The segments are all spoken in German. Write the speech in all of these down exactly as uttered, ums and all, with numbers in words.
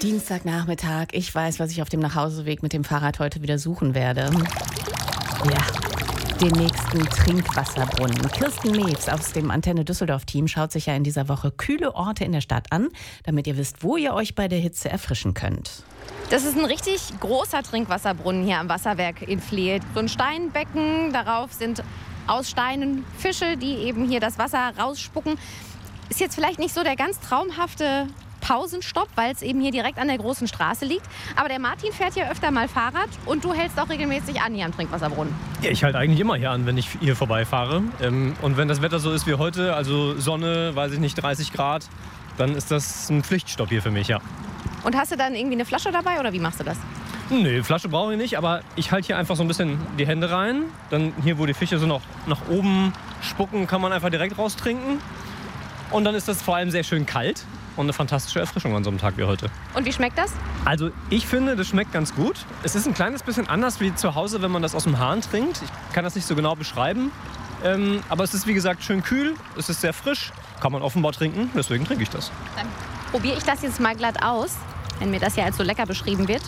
Dienstagnachmittag. Ich weiß, was ich auf dem Nachhauseweg mit dem Fahrrad heute wieder suchen werde. Ja, den nächsten Trinkwasserbrunnen. Kirsten Mews aus dem Antenne Düsseldorf-Team schaut sich ja in dieser Woche kühle Orte in der Stadt an, damit ihr wisst, wo ihr euch bei der Hitze erfrischen könnt. Das ist ein richtig großer Trinkwasserbrunnen hier am Wasserwerk in Fleet. So ein Steinbecken, darauf sind aus Steinen Fische, die eben hier das Wasser rausspucken. Ist jetzt vielleicht nicht so der ganz traumhafte Pausenstopp, weil es eben hier direkt an der großen Straße liegt. Aber der Martin fährt hier öfter mal Fahrrad und du hältst auch regelmäßig an hier am Trinkwasserbrunnen. Ja, ich halte eigentlich immer hier an, wenn ich hier vorbeifahre. Ähm, und wenn das Wetter so ist wie heute, also Sonne, weiß ich nicht, dreißig Grad, dann ist das ein Pflichtstopp hier für mich, ja. Und hast du dann irgendwie eine Flasche dabei oder wie machst du das? Nee, Flasche brauche ich nicht, aber ich halte hier einfach so ein bisschen die Hände rein. Dann hier, wo die Fische so noch nach oben spucken, kann man einfach direkt raustrinken. Und dann ist das vor allem sehr schön kalt und eine fantastische Erfrischung an so einem Tag wie heute. Und wie schmeckt das? Also ich finde, das schmeckt ganz gut. Es ist ein kleines bisschen anders wie zu Hause, wenn man das aus dem Hahn trinkt. Ich kann das nicht so genau beschreiben. Ähm, aber es ist wie gesagt schön kühl, es ist sehr frisch, kann man offenbar trinken, deswegen trinke ich das. Dann probiere ich das jetzt mal glatt aus, wenn mir das ja als so lecker beschrieben wird.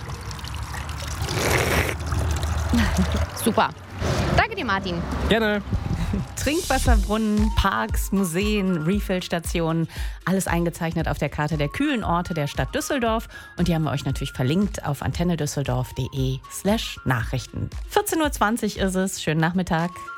Super. Danke dir, Martin. Gerne. Trinkwasserbrunnen, Parks, Museen, Refillstationen, alles eingezeichnet auf der Karte der kühlen Orte der Stadt Düsseldorf. Und die haben wir euch natürlich verlinkt auf antennedüsseldorf punkt de slash Nachrichten. vierzehn Uhr zwanzig ist es. Schönen Nachmittag.